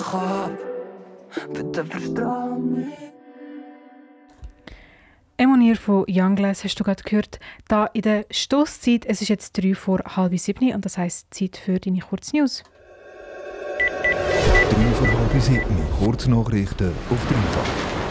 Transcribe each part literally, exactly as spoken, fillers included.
habe. Bitte vertrau mir. Emonier von Youngless hast du gerade gehört. Da in der Stosszeit, es ist jetzt drei vor halb sieben und das heisst Zeit für deine Kurznews. drei vor halb sieben, Kurznachrichten auf dreifach.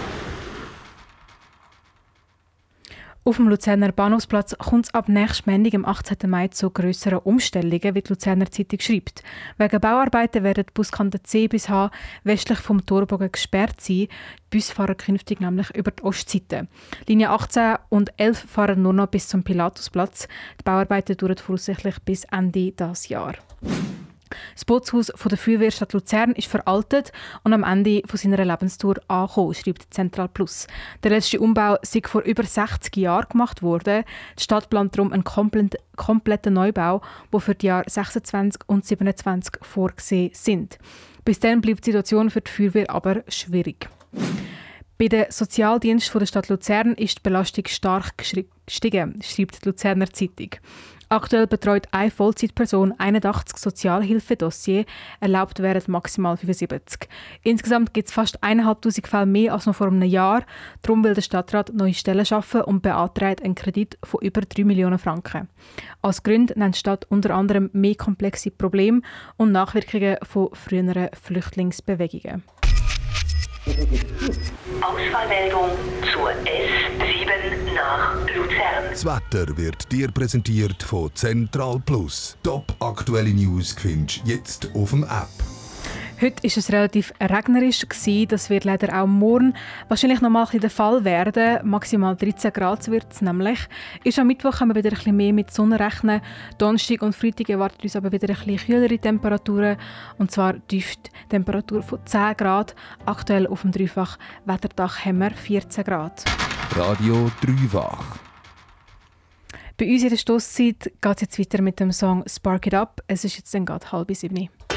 Auf dem Luzerner Bahnhofsplatz kommt es ab nächsten Montag, am achtzehnten Mai, zu grösseren Umstellungen, wie die Luzerner Zeitung schreibt. Wegen Bauarbeiten werden die Buskanten C bis H westlich vom Torbogen gesperrt sein. Die Busse fahren künftig nämlich über die Ostseite. Linie achtzehn und elf fahren nur noch bis zum Pilatusplatz. Die Bauarbeiten dauern voraussichtlich bis Ende dieses Jahres. Das Bootshaus von der Feuerwehrstadt Luzern ist veraltet und am Ende von seiner Lebenstour angekommen, schreibt Central Plus. Der letzte Umbau sei vor über sechzig Jahren gemacht worden. Die Stadt plant darum einen kompletten Neubau, der für die Jahre sechsundzwanzig und siebenundzwanzig vorgesehen sind. Bis dann bleibt die Situation für die Feuerwehr aber schwierig. Bei den Sozialdiensten der Stadt Luzern ist die Belastung stark gestiegen, schreibt die Luzerner Zeitung. Aktuell betreut eine Vollzeitperson einundachtzig Sozialhilfedossiers, erlaubt wären maximal fünfundsiebzig. Insgesamt gibt es fast eintausendfünfhundert Fälle mehr als noch vor einem Jahr. Darum will der Stadtrat neue Stellen schaffen und beantragt einen Kredit von über drei Millionen Franken. Als Gründe nennt die Stadt unter anderem mehr komplexe Probleme und Nachwirkungen von früheren Flüchtlingsbewegungen. Ausfallmeldung zur S sieben nach Luzern. Das Wetter wird dir präsentiert von Central Plus. Top aktuelle News findest du jetzt auf dem App. Heute war es relativ regnerisch. Das wird leider auch morgen wahrscheinlich noch mal ein bisschen der Fall werden. Maximal dreizehn Grad wird es nämlich. Ist am Mittwoch können wir wieder ein bisschen mehr mit Sonne rechnen. Donnerstag und Freitag erwartet uns aber wieder ein bisschen kühlere Temperaturen. Und zwar tiefste Temperatur von zehn Grad. Aktuell auf dem Dreifach Wetterdach haben wir vierzehn Grad. Radio Dreifach. Bei uns in der Stosszeit geht es jetzt weiter mit dem Song «Spark It Up». Es ist jetzt dann gerade halb sieben.